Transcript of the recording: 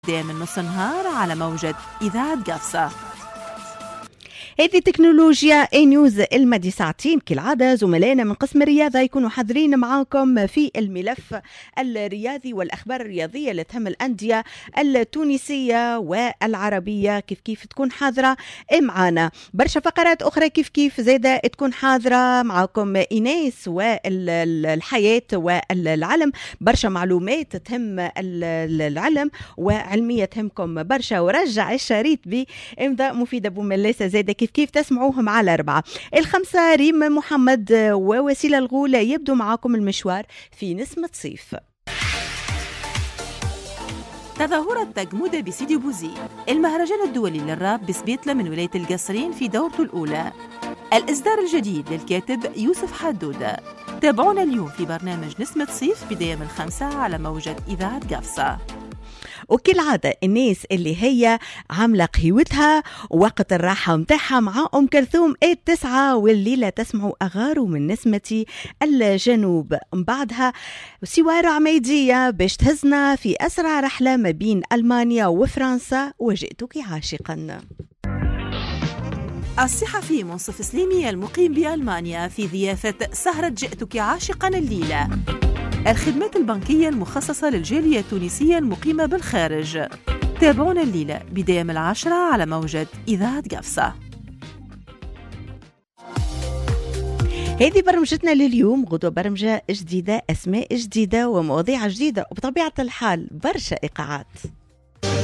من نص النهار على موجة إذاعة قفصة. هذه تكنولوجيا اي نيوز المدي ساعتين كالعادة. زملائنا من قسم الرياضة يكونوا حاضرين معاكم في الملف الرياضي والأخبار الرياضية اللي تهم الأندية التونسية والعربية. كيف تكون حاضرة معنا برشا فقرات أخرى كيف زيادة تكون حاضرة معاكم إيناس والحياة والعلم. برشا معلومات تهم العلم وعلمية تهمكم برشا. ورجع الشريط بإمضاء مفيدة بوملاسة زيادة كيف تسمعوهم على 4 الخمسة. ريم محمد ووسيلة الغولة يبدو معاكم المشوار في نسمة صيف. تظاهرة تجمودة بسيدي بوزي، المهرجان الدولي للراب بسبيطلة من ولاية القصرين في دورته الأولى. الإصدار الجديد للكاتب يوسف حدودة. تابعونا اليوم في برنامج نسمة صيف بداية من 5 على موجة إذاعة قفصة. وكالعادة الناس اللي هي عاملة قهوتها وقت الراحة متاعها مع أم كلثوم 9 والليلة تسمعوا أغارو من نسمة الجنوب. بعدها سوارة عميدية باش تهزنا في أسرع رحلة ما بين ألمانيا وفرنسا وجئتك عاشقا. الصحفي منصف سليمي المقيم بألمانيا في ضيافة سهرة جئتك عاشقا الليلة. الخدمات البنكية المخصصة للجالية التونسية المقيمة بالخارج. تابعونا الليلة بداية من 10 على موجة إذاعة قفصة. هذه برمجتنا لليوم. غدوة برمجة جديدة، أسماء جديدة ومواضيع جديدة وبطبيعة الحال برشا إيقاعات.